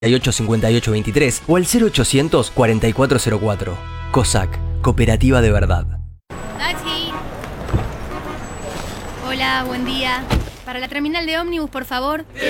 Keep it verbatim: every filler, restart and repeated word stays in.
ocho cincuenta y ocho veintitrés o al cero ochocientos cuarenta y cuatro cero cuatro. COSAC, cooperativa de verdad. Taxi. Hola, buen día. Para la terminal de ómnibus, por favor.